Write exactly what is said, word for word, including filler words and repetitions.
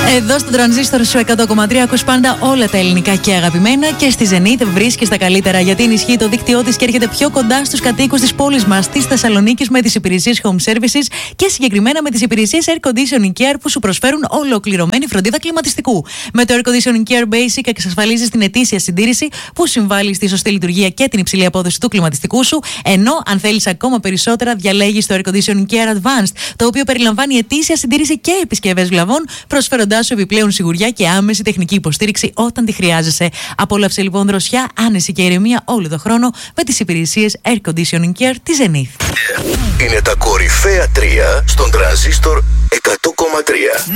Εδώ στο Τρανζίστορ σου εκατό κόμμα τρία ακούς πάντα όλα τα ελληνικά και αγαπημένα και στη Zenith βρίσκεις τα καλύτερα γιατί ενισχύει το δίκτυό της και έρχεται πιο κοντά στους κατοίκους της πόλης μας, της Θεσσαλονίκης, με τις υπηρεσίες home services και συγκεκριμένα με τις υπηρεσίες air conditioning care που σου προσφέρουν ολοκληρωμένη φροντίδα κλιματιστικού. Με το air conditioning care basic εξασφαλίζεις την ετήσια συντήρηση που συμβάλλει στη σωστή λειτουργία και την υψηλή απόδοση του κλιματιστικού σου, ενώ αν θέλεις ακόμα περισσότερα διαλέγεις το air conditioning care advanced, το οποίο περιλαμβάνει ετήσια συντήρηση και επισκευές βλαβών, προσφέροντάς σου επιπλέον σιγουριά και άμεση τεχνική υποστήριξη όταν τη χρειάζεσαι. Απόλαυσε λοιπόν δροσιά, άνεση και ηρεμία όλο το χρόνο με τις υπηρεσίες air conditioning care της Zenith. Είναι τα κορυφαία τρία στον Τρανζίστορ εκατό κόμμα τρία.